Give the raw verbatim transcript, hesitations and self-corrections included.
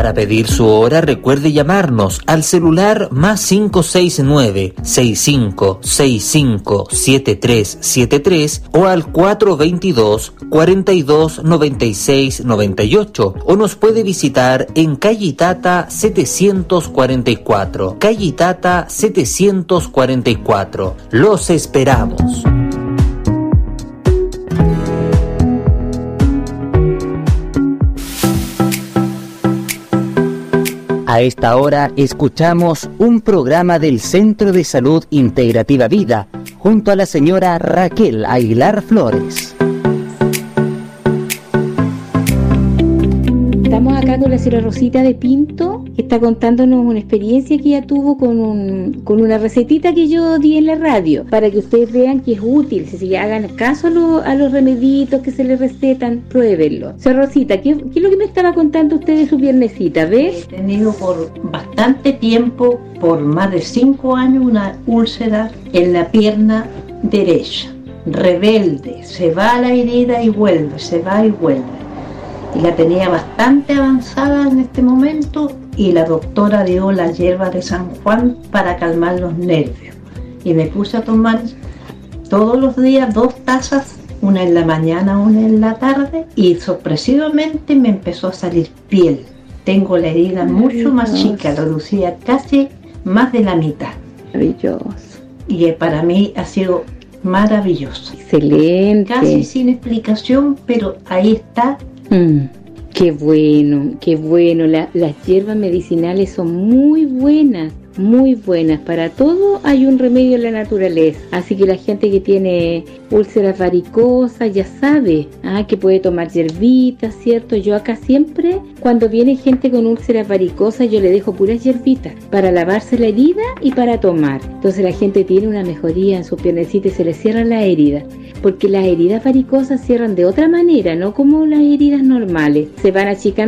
Para pedir su hora, recuerde llamarnos al celular más cinco seis nueve, seis cinco seis cinco, siete tres siete tres o al cuatro dos dos, cuatro dos nueve seis nueve ocho, o nos puede visitar en calle Itata setecientos cuarenta y cuatro. Calle Itata setecientos cuarenta y cuatro. Los esperamos. A esta hora escuchamos un programa del Centro de Salud Integrativa Vida junto a la señora Raquel Aguilar Flores. Estamos acá con la señora Rosita de Pinto, que está contándonos una experiencia que ella tuvo con, un, con una recetita que yo di en la radio, para que ustedes vean que es útil. Si se hagan caso a, lo, a los remeditos que se les recetan, pruébenlo. Señora Rosita, ¿qué, ¿qué es lo que me estaba contando usted de su piernecita? ¿Ves? He tenido por bastante tiempo, por más de cinco años, una úlcera en la pierna derecha. Rebelde, se va a la herida y vuelve, se va y vuelve. Y la tenía bastante avanzada en este momento, y la doctora dio la hierba de San Juan para calmar los nervios. Y me puse a tomar todos los días dos tazas, una en la mañana, una en la tarde, y sorpresivamente me empezó a salir piel. Tengo la herida mucho más chica, reducida casi más de la mitad. Maravilloso. Y para mí ha sido maravilloso. Excelente. Casi sin explicación, pero ahí está. Mm, qué bueno, qué bueno. La, las hierbas medicinales son muy buenas, muy buenas. Para todo hay un remedio en la naturaleza. Así que la gente que tiene úlceras varicosas ya sabe ah, que puede tomar hierbitas, ¿cierto? Yo acá siempre, cuando viene gente con úlceras varicosas, yo le dejo puras hierbitas para lavarse la herida y para tomar. Entonces la gente tiene una mejoría en su piernecita y se le cierran las heridas. Porque las heridas varicosas cierran de otra manera, no como las heridas normales. Se van achicando